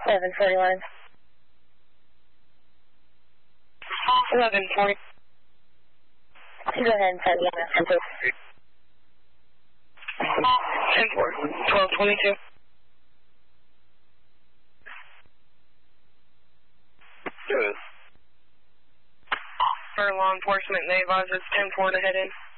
1141. 1140. Go ahead and set the answer. 10-4. 1222. Good. For law enforcement, they advise us 10-4 to head in.